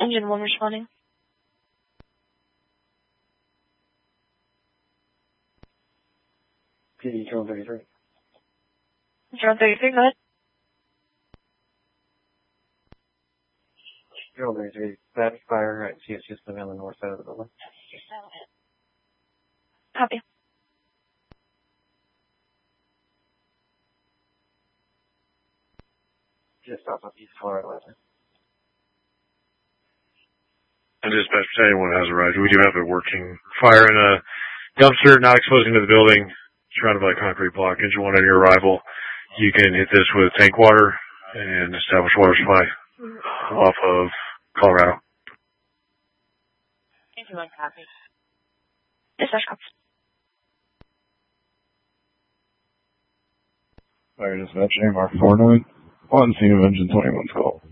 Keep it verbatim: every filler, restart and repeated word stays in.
Engine one responding. P D drone thirty-three. Drone thirty-three, go ahead. Drone thirty-three, back fire at C S just on the north side of the building. Copy. Just off of East Florida. And dispatch battalion one has arrived. We do have a working fire in a dumpster, not exposing to the building, surrounded by a concrete block. Engine one on your arrival. You can hit this with tank water and establish water supply off of Colorado. Engine one copy. Dispatch cops. Fire dispatch, A M R four nine. On scene of engine twenty-one's call.